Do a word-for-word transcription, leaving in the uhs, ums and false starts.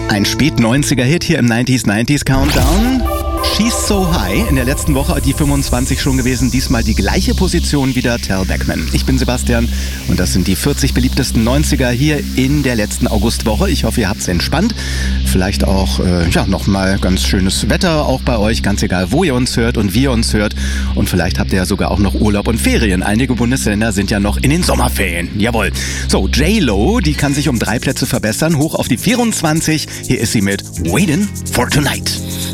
Ein Spät-neunziger-Hit hier im neunziger neunziger Countdown. She's So High, in der letzten Woche die fünfundzwanzig schon gewesen, diesmal die gleiche Position wieder Tal Beckman. Ich bin Sebastian und das sind die vierzig beliebtesten neunziger hier in der letzten Augustwoche. Ich hoffe, ihr habt's entspannt. Vielleicht auch äh, ja, nochmal ganz schönes Wetter auch bei euch, ganz egal, wo ihr uns hört und wie ihr uns hört. Und vielleicht habt ihr ja sogar auch noch Urlaub und Ferien. Einige Bundesländer sind ja noch in den Sommerferien. Jawohl. So, J-Lo, die kann sich um drei Plätze verbessern, hoch auf die vierundzwanzig. Hier ist sie mit Waitin' for Tonight.